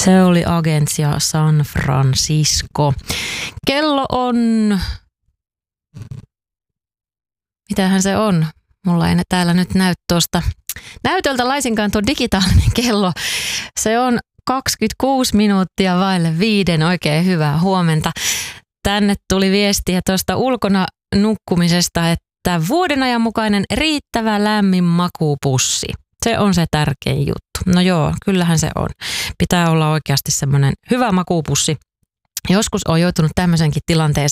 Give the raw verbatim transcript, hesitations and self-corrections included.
Se oli Agencia San Francisco. Kello on... Mitähän se on? Mulla ei täällä nyt näy tuosta näytöltä laisinkaan tuo digitaalinen kello. Se on kaksikymmentäkuusi minuuttia vaille viiden. Oikein hyvää huomenta. Tänne tuli viestiä tuosta ulkona nukkumisesta, että vuoden ajan mukainen riittävä lämmin makuupussi. Se on se tärkein juttu. No joo, kyllähän se on. Pitää olla oikeasti semmoinen hyvä makuupussi. Joskus on joutunut tämmöisenkin tilanteeseen,